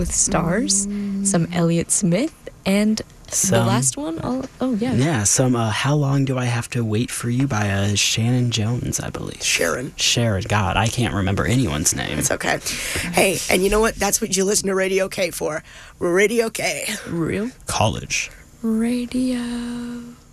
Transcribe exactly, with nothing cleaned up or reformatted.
with stars, some Elliott Smith, and Some- the last one, oh, oh yeah. Yeah, some uh, How Long Do I Have to Wait for You by uh, Shannon Jones, I believe. Sharon. Sharon. God, I can't remember anyone's name. It's okay. Hey, and you know what? That's what you listen to Radio K for. Radio K. Real College. radio.